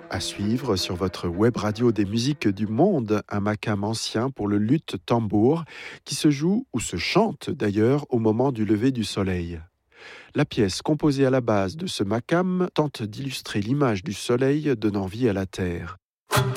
À suivre sur votre web radio des musiques du monde, un makam ancien pour le luth-tambour qui se joue ou se chante d'ailleurs au moment du lever du soleil. La pièce composée à la base de ce makam tente d'illustrer l'image du soleil donnant vie à la terre.